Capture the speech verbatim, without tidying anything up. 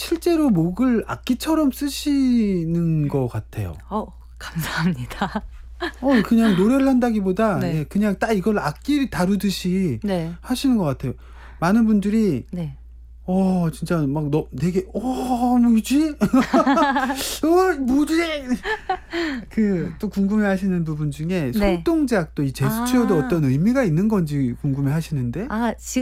실제로 목을 악기처럼 쓰시는 것 같아요. 어, 감사합니다. 어, 그냥 노래를 한다기보다 네. 예, 그냥 딱 이걸 악기 다루듯이 네. 하시는 것 같아요. 많은 분들이 네. 어, 진짜 막 너 되게 어, 뭐지? 어, 뭐지? 그 또 궁금해하시는 부분 중에 네. 손동작도 이 제스처도 아. 어떤 의미가 있는 건지 궁금해하시는데. 아, 지금